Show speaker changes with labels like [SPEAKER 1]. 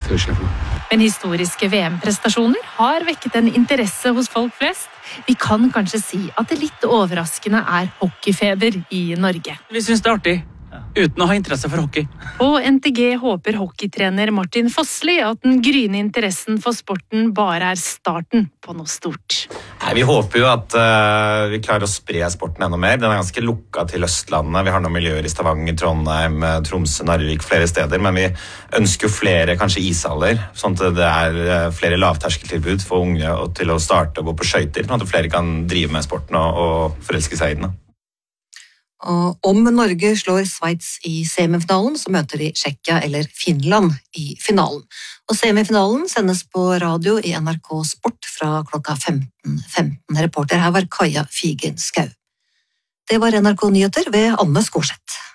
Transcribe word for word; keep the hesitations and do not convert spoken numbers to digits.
[SPEAKER 1] største for.
[SPEAKER 2] Men historiske V M-prestasjoner har vekket en interesse hos folk flest. Vi kan kanskje si at det litt overraskende er hockeyfeber i Norge.
[SPEAKER 3] Vi synes det er artig, uten å ha interesse for hockey.
[SPEAKER 2] Og N T G håper hockeytrener Martin Fossli at den gryende interessen for sporten bare er starten på noe stort.
[SPEAKER 4] Nei, vi håper jo at uh, vi klarer å spre sporten enda mer. Den er ganske lukka til Østlandet. Vi har noen miljøer i Stavanger, Trondheim, Tromsø, Narvik, flere steder. Men vi ønsker jo flere, kanskje ishaller, sånn at det er flere lavterskeltilbud for unge til å starte og gå på skøyter, sånn at flere kan drive med sporten og, og forelske seg i den.
[SPEAKER 5] Og om Norge slår Sveits i semifinalen, så møter de Tsjekkia eller Finland i finalen. Og semifinalen sendes på radio i N R K Sport fra klokka femten femten. Reporter her var Kaja Figen Skau. Det var N R K Nyheter ved Anne Skorseth.